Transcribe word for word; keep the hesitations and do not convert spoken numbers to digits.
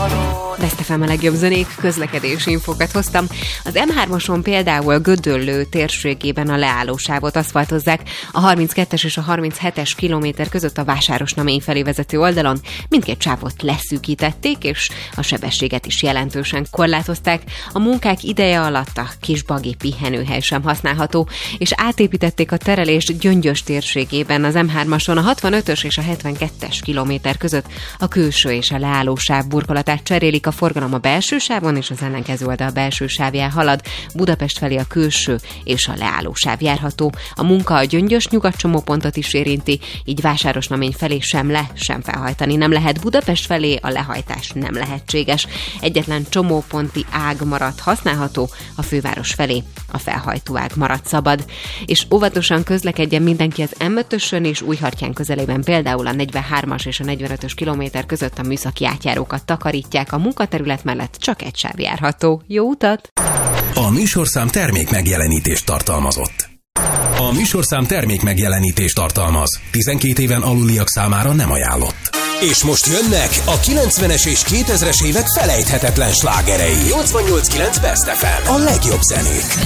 Best ef em a legjobb zenék, közlekedési infokat hoztam. Az em hármason például Gödöllő térségében a leállósávot aszfaltozzák, a harminckettes és a harminchetes kilométer között a Vásárosnamény felé vezető oldalon mindkét sávot leszűkítették, és a sebességet is jelentősen korlátozták. A munkák ideje alatt a Kisbagi pihenőhely sem használható, és átépítették a terelést Gyöngyös térségében az em hármason a hatvanötös és a hetvenkettes kilométer között a külső és a leállósáv burkolatát cserélik, a forgalom a belső sávon és az ellenkező oldal belső sávján halad, Budapest felé a külső és a leállósáv járható. A munka a Gyöngyös nyugatcsomópontot is érinti, így Vásárosnamény felé sem le, sem felhajtani nem lehet. Budapest felé a lehajtás nem lehetséges. Egyetlen csomóponti ág maradt használható, a főváros felé a felhajtó ág maradt szabad. És óvatosan közlekedjen mindenki az em ötösön és Újhartyán közelében, például a negyvenhármas és a negyvenötös kilométer között a műszaki átjárókat takarítják, a munkaterület mellett csak egy sáv járható. Jó utat! A műsorszám termék megjelenítést tartalmazott. A műsorszám termék megjelenítést tartalmaz. tizenkét éven aluliak számára nem ajánlott. És most jönnek a kilencvenes és kétezres évek felejthetetlen slágerei. nyolcvannyolc kilenc Best ef em. A legjobb zenék.